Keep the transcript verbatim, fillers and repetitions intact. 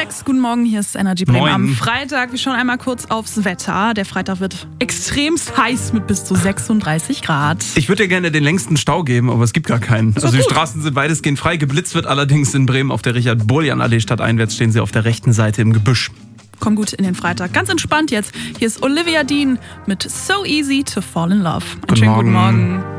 sechs, guten Morgen, hier ist Energy Bremen Moin. am Freitag. Wir schauen einmal kurz aufs Wetter. Der Freitag wird extremst heiß mit bis zu sechsunddreißig Grad. Ich würde dir gerne den längsten Stau geben, aber es gibt gar keinen. Also die gut. Straßen sind weitestgehend frei. Geblitzt wird allerdings in Bremen auf der Richard-Burlian-Allee stadteinwärts, stehen sie auf der rechten Seite im Gebüsch. Komm gut in den Freitag. Ganz entspannt jetzt. Hier ist Olivia Dean mit So Easy to Fall in Love. Einen Guten schönen guten Morgen. Morgen.